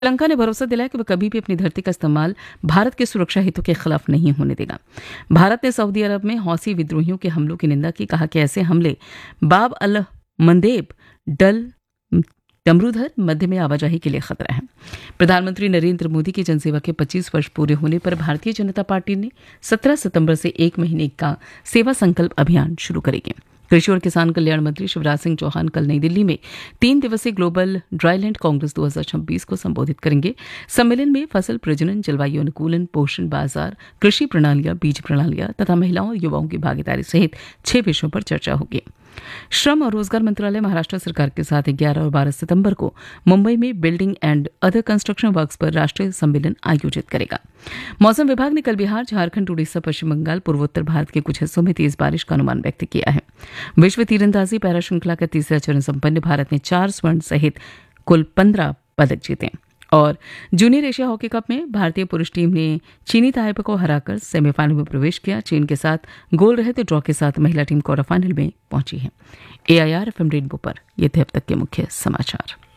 श्रीलंका ने भरोसा दिलाया कि वह कभी भी अपनी धरती का इस्तेमाल भारत के सुरक्षा हितों के खिलाफ नहीं होने देगा। भारत ने सऊदी अरब में हौसी विद्रोहियों के हमलों की निंदा की, कहा कि ऐसे हमले बाब अल मंदेब, डल डमरूधर मध्य में आवाजाही के लिए खतरा है। प्रधानमंत्री नरेंद्र मोदी की जनसेवा के 25 वर्ष पूरे होने पर भारतीय जनता पार्टी ने 17 सितंबर से 1 महीने का सेवा संकल्प अभियान शुरू करेगी। कृषि और किसान कल्याण मंत्री शिवराज सिंह चौहान कल नई दिल्ली में 3 दिवसीय ग्लोबल ड्राईलैंड कांग्रेस 2026 को संबोधित करेंगे। सम्मेलन में फसल प्रजनन, जलवायु अनुकूलन, पोषण बाजार, कृषि प्रणालियां, बीज प्रणालियां तथा महिलाओं और युवाओं की भागीदारी सहित 6 विषयों पर चर्चा होगी। श्रम और रोजगार मंत्रालय महाराष्ट्र सरकार के साथ 11 और 12 सितंबर को मुंबई में building and other construction works पर राष्ट्रीय सम्मेलन आयोजित करेगा। मौसम विभाग ने कल बिहार, झारखंड, उड़ीसा, पश्चिम बंगाल, पूर्वोत्तर भारत के कुछ हिस्सों में तेज बारिश का अनुमान व्यक्त किया है। विश्व तीरंदाजी पैरा श्रृंखला का तीसरा चरण संपन्न, भारत ने 4 स्वर्ण सहित कुल 15 पदक जीते। और जूनियर एशिया हॉकी कप में भारतीय पुरुष टीम ने चीनी ताइपे को हराकर सेमीफाइनल में प्रवेश किया। चीन के साथ गोल रहे तो ड्रॉ के साथ महिला टीम क्वार्टर फाइनल में पहुंची है। AIR FM रेनबो पर ये थे अब तक के मुख्य समाचार।